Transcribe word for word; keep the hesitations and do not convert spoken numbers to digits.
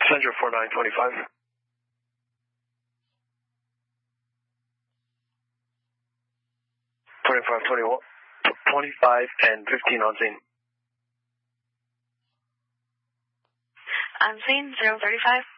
Passenger four nine twenty-five. twenty-five, twenty-one, twenty-five and fifteen on scene. On scene, zero thirty-five.